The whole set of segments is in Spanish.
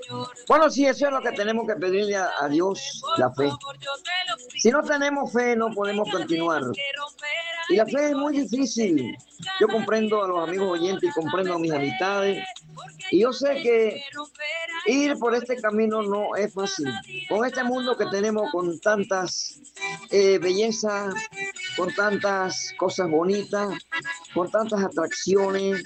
Bueno, sí, eso es lo que tenemos que pedirle a Dios, la fe. Si no tenemos fe, no podemos continuar. Y la fe es muy difícil. Yo comprendo a los amigos oyentes y comprendo a mis amistades. Y yo sé que ir por este camino no es fácil. Con este mundo que tenemos, con tantas bellezas, con tantas cosas bonitas, con tantas atracciones,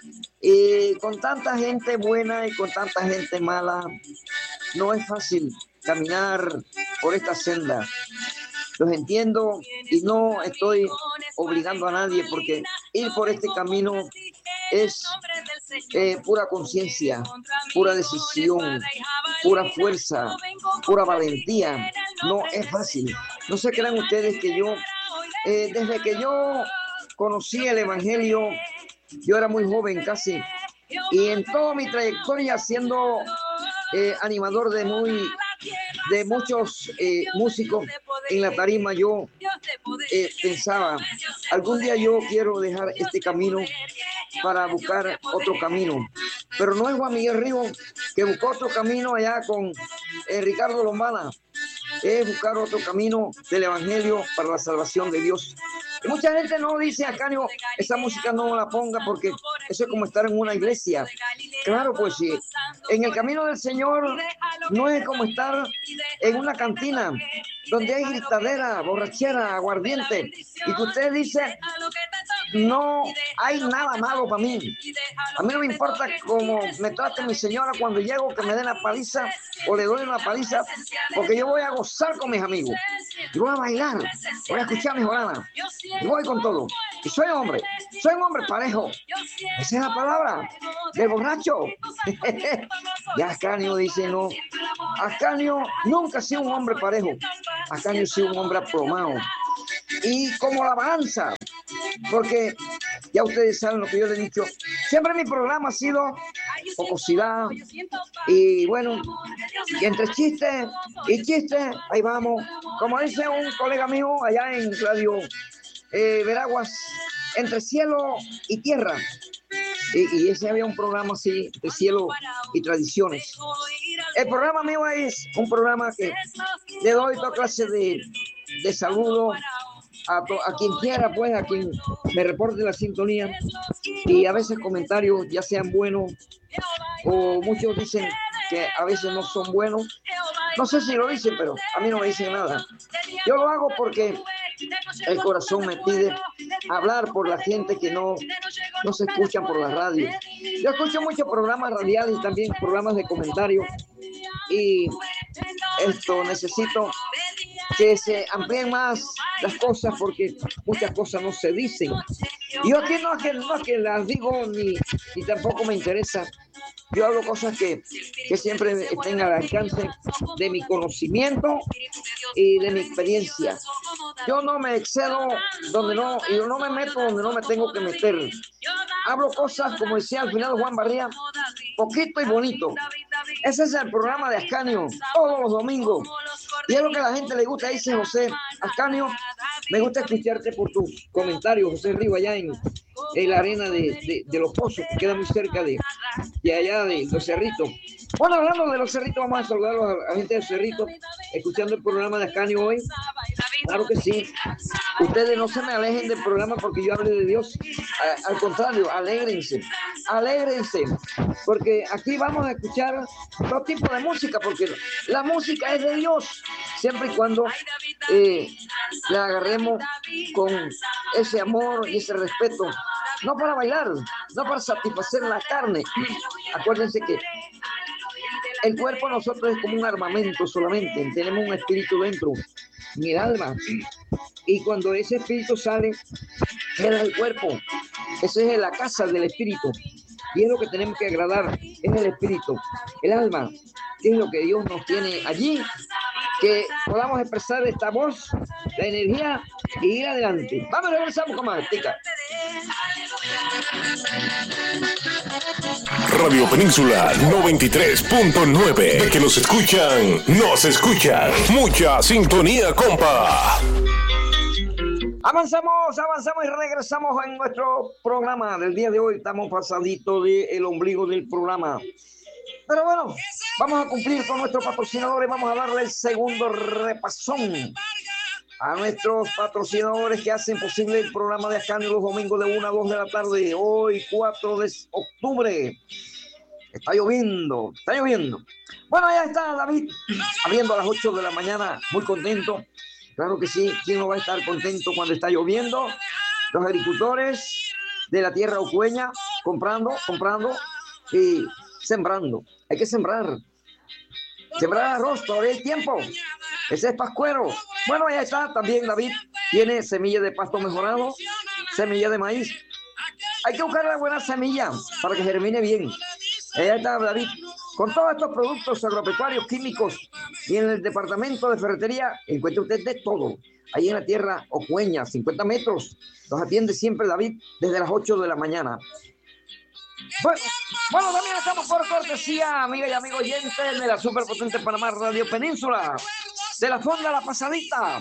con tanta gente buena y con tanta gente mala, no es fácil caminar por esta senda. Los entiendo y no estoy obligando a nadie porque ir por este camino es pura conciencia, pura decisión, pura fuerza, pura valentía. No es fácil. No se crean ustedes que yo, desde que yo conocí el Evangelio, yo era muy joven casi, y en toda mi trayectoria siendo animador de muchos músicos en la tarima, yo pensaba, algún día yo quiero dejar este camino para buscar otro camino. Pero no es Juan Miguel Ríos que buscó otro camino allá con Ricardo Lombana, es buscar otro camino del Evangelio para la salvación de Dios. Y mucha gente no dice, Ascanio, esa música no la ponga porque eso es como estar en una iglesia. Claro, pues sí. En el camino del Señor no es como estar en una cantina donde hay gritadera, borrachera, aguardiente, y que usted dice, no hay nada malo para mí. A mí no me importa cómo me trate mi señora cuando llego, que me den la paliza o le doy una paliza, porque yo voy a gozar con mis amigos. Y voy a bailar, voy a escuchar a mis baladas, y voy con todo. Y soy un hombre parejo. Esa es la palabra del borracho. Y Ascanio dice, no, Ascanio nunca ha sido un hombre parejo. Ascanio ha sido un hombre aplomado. Y como la balanza, porque ya ustedes saben lo que yo les he dicho, siempre mi programa ha sido jocosidad y bueno, y entre chiste y chiste, ahí vamos. Como dice un colega mío allá en Radio Veraguas, entre cielo y tierra. Y ese había un programa así de cielo y tradiciones. El programa mío es un programa que le doy toda clase de saludo a quien quiera, pues, a quien me reporte la sintonía, y a veces comentarios ya sean buenos o muchos dicen que a veces no son buenos. No sé si lo dicen, pero a mí no me dicen nada. Yo lo hago porque el corazón me pide hablar por la gente que no se escuchan por la radio. Yo escucho muchos programas radiales y también programas de comentarios, y esto necesito que se amplíen más las cosas porque muchas cosas no se dicen. Y yo aquí no es que las digo ni tampoco me interesa. Yo hablo cosas que siempre estén al alcance de mi conocimiento y de mi experiencia. Yo no me excedo y yo no me meto donde no me tengo que meter. Hablo cosas, como decía al final Juan Barría, poquito y bonito. Ese es el programa de Ascanio, todos los domingos. Y es lo que a la gente le gusta. Dice José, Ascanio, me gusta escucharte por tus comentarios, José Río, allá en la arena de Los Pozos, que queda muy cerca de allá de Los Cerritos. Bueno, hablando de Los Cerritos, vamos a saludar a la gente de Cerritos, escuchando el programa de Ascanio hoy. Claro que sí. Ustedes no se me alejen del programa porque yo hable de Dios. Al contrario, alégrense, porque aquí vamos a escuchar todo tipo de música, porque la música es de Dios, siempre y cuando la agarremos con ese amor y ese respeto, no para bailar, no para satisfacer la carne. Acuérdense que el cuerpo de nosotros es como un armamento solamente, tenemos un espíritu dentro, en el alma, y cuando ese espíritu sale, queda el cuerpo. Esa es la casa del espíritu, y es lo que tenemos que agradar, es el espíritu, el alma, que es lo que Dios nos tiene allí, que podamos expresar esta voz, la energía, y ir adelante. Vamos, regresamos con más, tica. Radio Península 93.9. De que nos escuchan. Mucha sintonía, compa. Avanzamos y regresamos en nuestro programa del día de hoy. Estamos pasadito del ombligo del programa. Pero bueno, vamos a cumplir con nuestros patrocinadores. Vamos a darle el segundo repasón a nuestros patrocinadores que hacen posible el programa de Ascanio los domingos de 1 a 2 de la tarde. Hoy, 4 de octubre. Está lloviendo, está lloviendo. Bueno, ya está David, abriendo a las 8 de la mañana, muy contento. Claro que sí, ¿quién no va a estar contento cuando está lloviendo? Los agricultores de la tierra ocueña, comprando y sembrando. Hay que sembrar arroz, todavía hay tiempo. Ese es pascuero. Bueno, ya está, también David tiene semilla de pasto mejorado, semilla de maíz. Hay que buscar la buena semilla para que germine bien. Allá está David, con todos estos productos agropecuarios, químicos, y en el departamento de ferretería encuentra usted de todo. Ahí en la tierra ocueña, 50 metros, los atiende siempre David desde las 8 de la mañana. Bueno, también estamos por cortesía, amiga y amigo oyentes de la superpotente Panamá Radio Península, de la Fonda La Pasadita.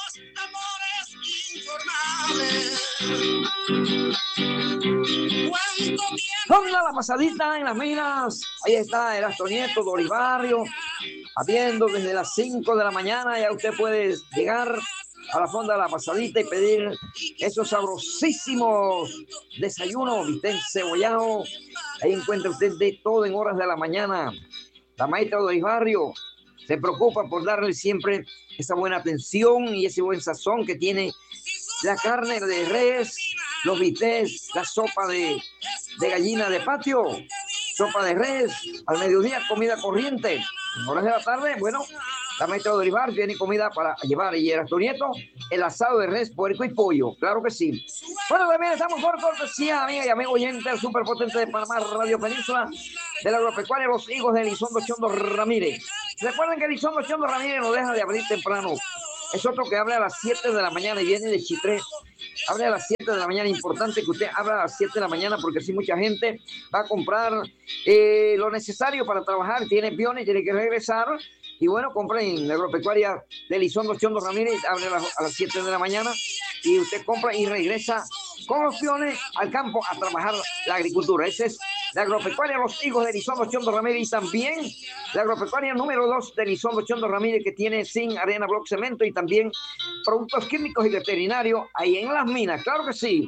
Fonda La Pasadita en las minas. Ahí está Erasto Nieto, Doris Barrio, atiendo desde las 5 de la mañana. Ya usted puede llegar a la Fonda La Pasadita y pedir esos sabrosísimos desayunos, bistec cebollado. Ahí encuentra usted de todo en horas de la mañana. La maestra Doris Barrio se preocupa por darle siempre esa buena atención y ese buen sazón que tiene la carne de res, los bistecs, la sopa de gallina de patio, sopa de res, al mediodía comida corriente. En horas de la tarde, bueno, la maestra de Olivar tiene comida para llevar y Erasto Nieto, el asado de res, puerco y pollo, claro que sí. Bueno, también estamos por cortesía, amiga y amigo oyente, el superpotente de Panamá Radio Península, de la agropecuaria Los Higos de Elizondo Chondo Ramírez. Recuerden que Elizondo Chondo Ramírez no deja de abrir temprano. Es otro que abre a las 7 de la mañana y viene de Chitré. Abre a las 7 de la mañana. Importante que usted abra a las 7 de la mañana porque así mucha gente va a comprar lo necesario para trabajar. Tiene piones, tiene que regresar. Y bueno, compra en la agropecuaria de Elizondo Chondo Ramírez. Abre a las 7 de la mañana y usted compra y regresa con los piones al campo a trabajar la agricultura. Esa es la agropecuaria Los Higos de Elizondo Chondo Ramírez y también la agropecuaria número 2 de Elizondo Chondo Ramírez, que tiene zinc, arena, bloque, cemento y también productos químicos y veterinarios ahí en las minas, claro que sí.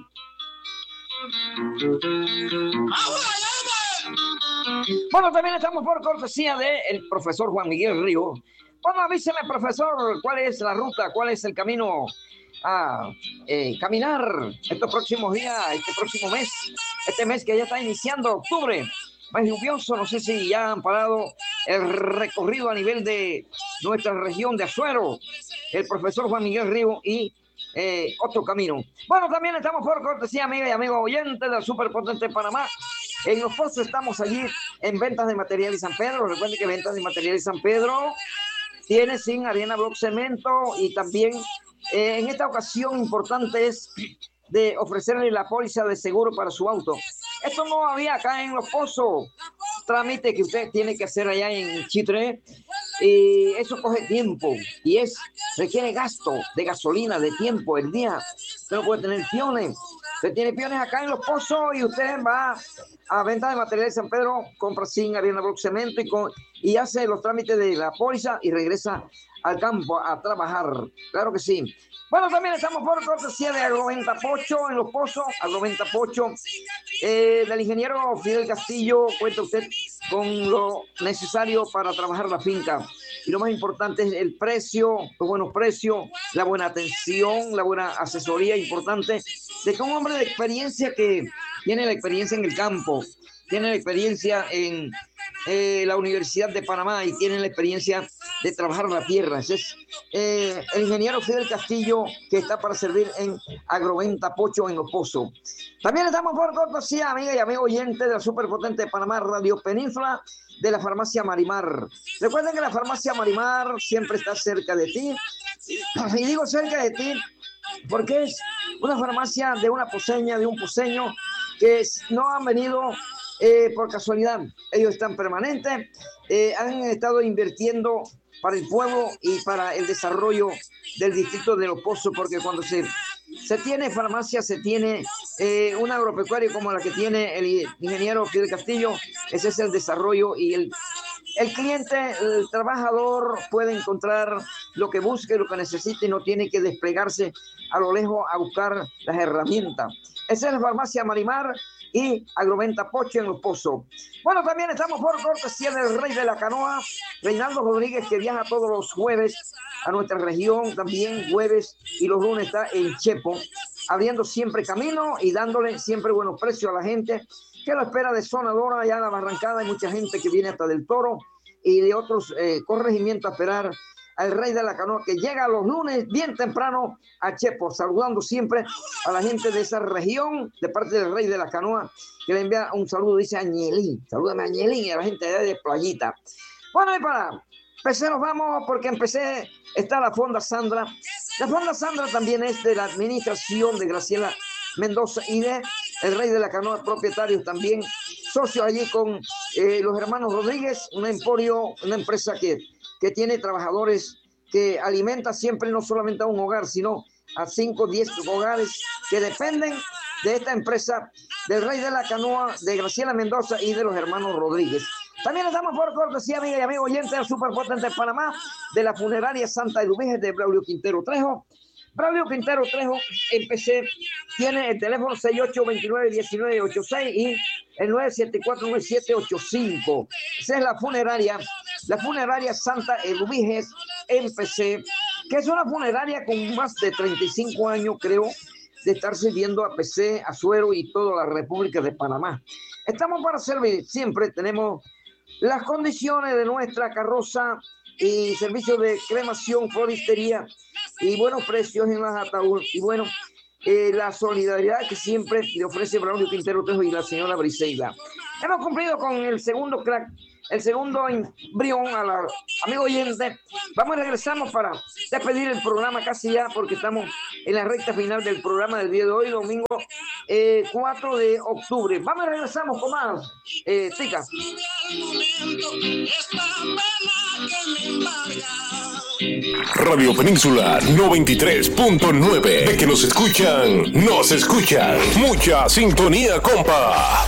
Bueno, también estamos por cortesía del profesor Juan Miguel Río. Bueno, avíseme, profesor, cuál es la ruta, cuál es el camino a caminar estos próximos días, este próximo mes, este mes que ya está iniciando, octubre, más lluvioso. No sé si ya han parado el recorrido a nivel de nuestra región de Azuero, el profesor Juan Miguel Río y otro camino. Bueno, también estamos por cortesía, amiga y amigo oyente del superpotente Panamá. En Los Pozos estamos allí en Ventas de Materiales San Pedro. Recuerden que Ventas de Materiales San Pedro tiene zinc, arena, bloque, cemento y también en esta ocasión importante es de ofrecerle la póliza de seguro para su auto. Esto no había acá en Los Pozos. Trámite que usted tiene que hacer allá en Chitré. Y eso coge tiempo y requiere gasto de gasolina, de tiempo, el día. Usted no puede tener piones. Usted tiene piones acá en Los Pozos y usted va a Venta de Materiales San Pedro, compra zinc, arena, bloque, cemento y hace los trámites de la póliza y regresa al campo a trabajar. Claro que sí. Bueno, también estamos por cortesía de Agroventa Pocho en Los Pozos. Agroventa Pocho del ingeniero Fidel Castillo. Cuenta usted con lo necesario para trabajar la finca. Y lo más importante es el precio, los buenos precios, la buena atención, la buena asesoría importante de que un hombre de experiencia que tiene la experiencia en el campo, tiene la experiencia en la Universidad de Panamá y tiene la experiencia de trabajar la tierra. Ese es el ingeniero Fidel Castillo, que está para servir en Agroventa Pocho en Los Pozos. También estamos por cortesía, amiga y amigo oyente de la superpotente Panamá Radio Península, de la farmacia Marimar. Recuerden que la farmacia Marimar siempre está cerca de ti. Y digo cerca de ti porque es una farmacia de una poseña, de un poseño, que no han venido por casualidad. Ellos están permanentes, han estado invirtiendo para el pueblo y para el desarrollo del distrito de Los Pozos, porque cuando se se tiene farmacia, se tiene un agropecuario como la que tiene el ingeniero Fidel Castillo. Ese es el desarrollo y el cliente, el trabajador puede encontrar lo que busque, lo que necesite y no tiene que desplegarse a lo lejos a buscar las herramientas. Esa es la farmacia Marimar y Agroventa Pocho en Los Pozos. Bueno, también estamos por cortesía del Rey de la Canoa, Reinaldo Rodríguez, que viaja todos los jueves a nuestra región, también jueves y los lunes está en Chepo, abriendo siempre camino y dándole siempre buenos precios a la gente que lo espera de Zona Dora, allá en la Barrancada. Hay mucha gente que viene hasta del Toro y de otros corregimientos a esperar al Rey de la Canoa, que llega los lunes bien temprano a Chepo, saludando siempre a la gente de esa región, de parte del Rey de la Canoa, que le envía un saludo, dice Añelín, salúdame a Añelín y a la gente de Playita. Bueno, y para PC nos vamos, porque en PC está la Fonda Sandra. La Fonda Sandra también es de la administración de Graciela Mendoza y de el Rey de la Canoa, propietarios también, socios allí con los hermanos Rodríguez, un emporio, una empresa que tiene trabajadores, que alimenta siempre no solamente a un hogar, sino a 5 o 10 hogares que dependen de esta empresa del Rey de la Canoa, de Graciela Mendoza y de los hermanos Rodríguez. También estamos por cortesía, amiga y amigo oyente del Superpotente de Panamá, de la funeraria Santa Eduviges de Braulio Quintero Trejo. Braulio Quintero Trejo, en PC, tiene el teléfono 6829-1986 y el 974-9785. Esa es la funeraria Santa Eduviges, en PC, que es una funeraria con más de 35 años, creo, de estar sirviendo a PC, a Suero y toda la República de Panamá. Estamos para servir, siempre tenemos las condiciones de nuestra carroza y servicio de cremación, floristería y buenos precios en las ataúdes. Y bueno, la solidaridad que siempre le ofrece Braulio Quintero Trejo y la señora Briseida. Hemos cumplido con el segundo crack, el segundo embrión a la amigo oyente. Vamos y regresamos para despedir el programa casi ya, porque estamos en la recta final del programa del día de hoy, domingo 4 de octubre. Vamos y regresamos con más, Tica. Radio Península 93.9. De que nos escuchan, nos escuchan. Mucha sintonía, compa.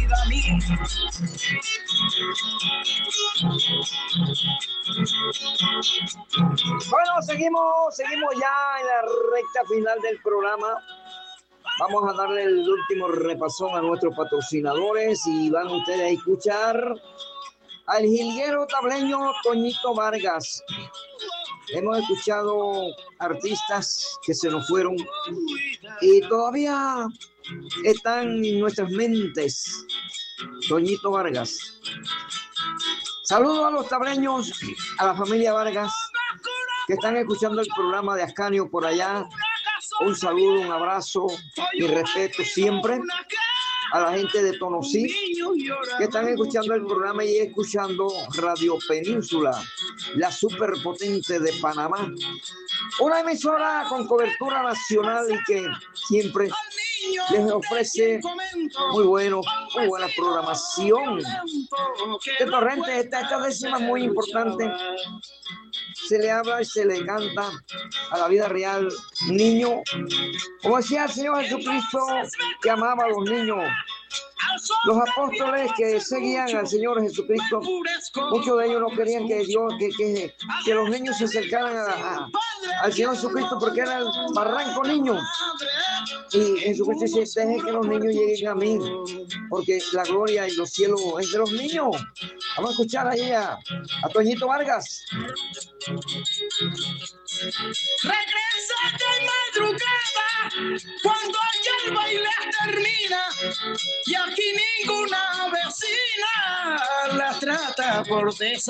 Bueno, seguimos ya en la recta final del programa. Vamos a darle el último repasón a nuestros patrocinadores y van ustedes a escuchar al jilguero tableño Toñito Vargas. Hemos escuchado artistas que se nos fueron y todavía están en nuestras mentes. Toñito Vargas. Saludos a los tableños, a la familia Vargas, que están escuchando el programa de Ascanio por allá. Un saludo, un abrazo y respeto siempre a la gente de Tonosí, que están escuchando el programa y escuchando Radio Península, la superpotente de Panamá. Una emisora con cobertura nacional y que siempre les ofrece muy buena programación. De Torrente, esta décima es muy importante. Se le habla y se le canta a la vida real. Niño, como decía el Señor Jesucristo, que amaba a los niños. Los apóstoles que seguían al Señor Jesucristo, muchos de ellos no querían que Dios, que los niños se acercaran al Señor Jesucristo, porque era el barranco niño. Y Jesucristo dice: dejen que los niños lleguen a mí, porque la gloria y los cielos es de los niños. Vamos a escuchar ahí a Toñito Vargas. Regresa de madrugada cuando ya el baile termina y aquí ninguna vecina la trata por desayunar.